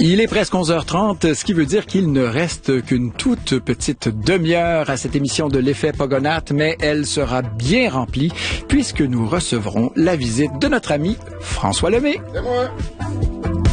Il est presque 11h30, ce qui veut dire qu'il ne reste qu'une toute petite demi-heure à cette émission de l'effet Pogonath, mais elle sera bien remplie puisque nous recevrons la visite de notre ami François Lemay. C'est moi.